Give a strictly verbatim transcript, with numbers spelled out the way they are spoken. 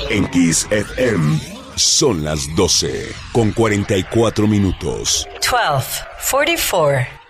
En Kiss F M son las doce con cuarenta y cuatro minutos. doce, cuarenta y cuatro.